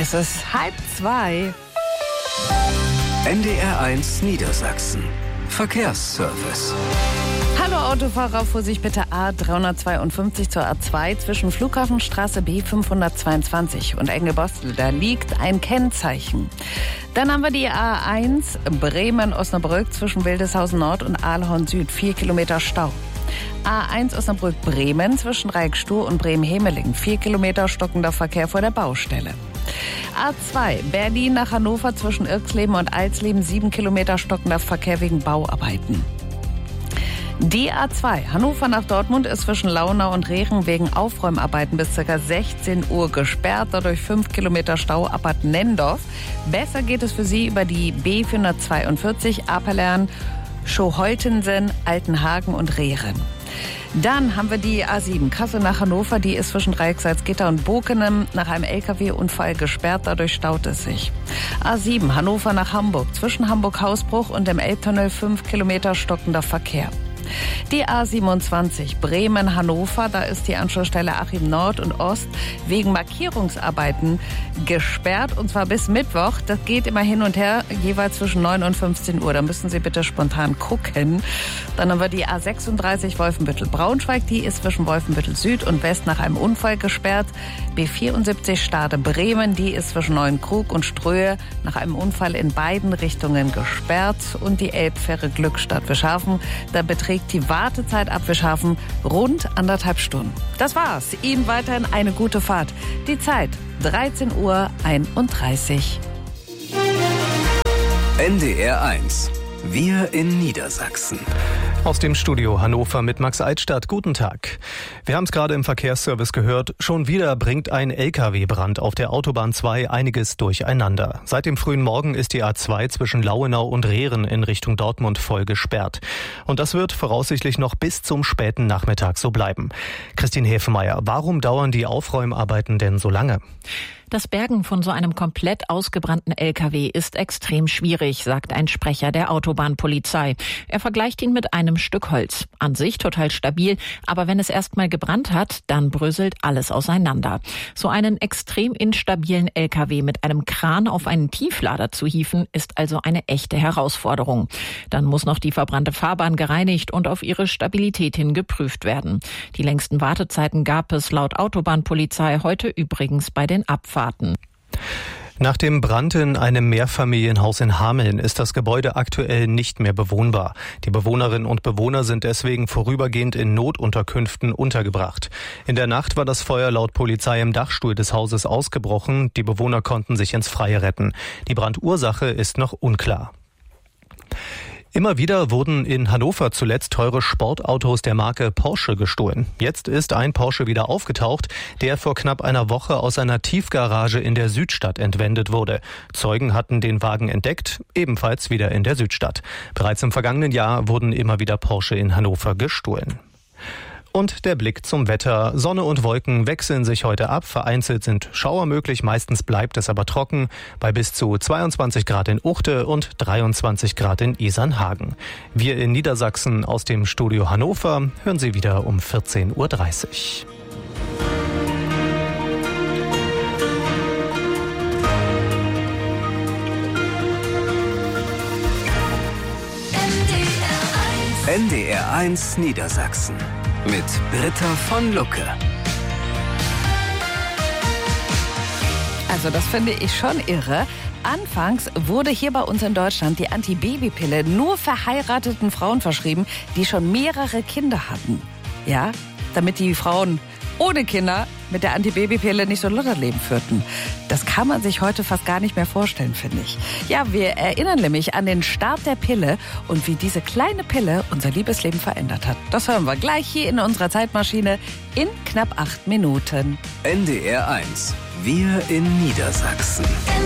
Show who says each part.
Speaker 1: Es ist 1:30.
Speaker 2: NDR1 Niedersachsen. Verkehrsservice.
Speaker 1: Hallo Autofahrer, Vorsicht bitte A352 zur A2 zwischen Flughafenstraße B522 und Engelbostel. Da liegt ein Kennzeichen. Dann haben wir die A1 Bremen-Osnabrück zwischen Wildeshausen Nord und Aalhorn Süd. 4 Kilometer Stau. A1 Osnabrück-Bremen zwischen Reik-Stur und Bremen-Hemeling. 4 Kilometer stockender Verkehr vor der Baustelle. A2 Berlin nach Hannover zwischen Irxleben und Alsleben. 7 Kilometer stockender Verkehr wegen Bauarbeiten. Die A2 Hannover nach Dortmund ist zwischen Launau und Rehren wegen Aufräumarbeiten bis ca. 16 Uhr gesperrt. Dadurch 5 Kilometer Stau ab Bad Nendorf. Besser geht es für Sie über die B442 Apelern, Schoholtensen, Altenhagen und Rehren. Dann haben wir die A7 Kassel nach Hannover. Die ist zwischen Dreieck-Salzgitter und Bokenem nach einem LKW-Unfall gesperrt. Dadurch staut es sich. A7 Hannover nach Hamburg. Zwischen Hamburg-Hausbruch und dem Elbtunnel 5 Kilometer stockender Verkehr. Die A27 Bremen-Hannover, da ist die Anschlussstelle Achim Nord und Ost wegen Markierungsarbeiten gesperrt, und zwar bis Mittwoch. Das geht immer hin und her, jeweils zwischen 9 und 15 Uhr. Da müssen Sie bitte spontan gucken. Dann haben wir die A36 Wolfenbüttel-Braunschweig, die ist zwischen Wolfenbüttel Süd und West nach einem Unfall gesperrt. B74 Stade-Bremen, die ist zwischen Neuenkrug und Ströhe nach einem Unfall in beiden Richtungen gesperrt. Und die Elbfähre Glückstadt-Wischhafen, da beträgt die Wartezeit ab Wischhafen rund 1,5 Stunden. Das war's. Ihnen weiterhin eine gute Fahrt. Die Zeit 13:31 Uhr.
Speaker 2: NDR1. Wir in Niedersachsen.
Speaker 3: Aus dem Studio Hannover mit Max Eitstadt. Guten Tag. Wir haben es gerade im Verkehrsservice gehört. Schon wieder bringt ein LKW-Brand auf der Autobahn 2 einiges durcheinander. Seit dem frühen Morgen ist die A2 zwischen Lauenau und Rehren in Richtung Dortmund voll gesperrt. Und das wird voraussichtlich noch bis zum späten Nachmittag so bleiben. Christine Hefemeyer, warum dauern die Aufräumarbeiten denn so lange?
Speaker 4: Das Bergen von so einem komplett ausgebrannten LKW ist extrem schwierig, sagt ein Sprecher der Autobahnpolizei. Er vergleicht ihn mit einem Stück Holz. An sich total stabil, aber wenn es erstmal gebrannt hat, dann bröselt alles auseinander. So einen extrem instabilen LKW mit einem Kran auf einen Tieflader zu hieven, ist also eine echte Herausforderung. Dann muss noch die verbrannte Fahrbahn gereinigt und auf ihre Stabilität hin geprüft werden. Die längsten Wartezeiten gab es laut Autobahnpolizei heute übrigens bei den Abfahrten.
Speaker 3: Nach dem Brand in einem Mehrfamilienhaus in Hameln ist das Gebäude aktuell nicht mehr bewohnbar. Die Bewohnerinnen und Bewohner sind deswegen vorübergehend in Notunterkünften untergebracht. In der Nacht war das Feuer laut Polizei im Dachstuhl des Hauses ausgebrochen. Die Bewohner konnten sich ins Freie retten. Die Brandursache ist noch unklar. Immer wieder wurden in Hannover zuletzt teure Sportautos der Marke Porsche gestohlen. Jetzt ist ein Porsche wieder aufgetaucht, der vor knapp einer Woche aus einer Tiefgarage in der Südstadt entwendet wurde. Zeugen hatten den Wagen entdeckt, ebenfalls wieder in der Südstadt. Bereits im vergangenen Jahr wurden immer wieder Porsche in Hannover gestohlen. Und der Blick zum Wetter. Sonne und Wolken wechseln sich heute ab. Vereinzelt sind Schauer möglich, meistens bleibt es aber trocken. Bei bis zu 22 Grad in Uchte und 23 Grad in Isernhagen. Wir in Niedersachsen aus dem Studio Hannover hören Sie wieder um 14:30 Uhr.
Speaker 2: NDR1 Niedersachsen. Mit Britta von Lucke.
Speaker 1: Also das finde ich schon irre. Anfangs wurde hier bei uns in Deutschland die Antibabypille nur verheirateten Frauen verschrieben, die schon mehrere Kinder hatten. Ja, damit die Frauen ohne Kinder mit der Antibabypille nicht so ein Lotterleben führten. Das kann man sich heute fast gar nicht mehr vorstellen, finde ich. Ja, wir erinnern nämlich an den Start der Pille und wie diese kleine Pille unser Liebesleben verändert hat. Das hören wir gleich hier in unserer Zeitmaschine in knapp 8 Minuten.
Speaker 2: NDR1. Wir in Niedersachsen.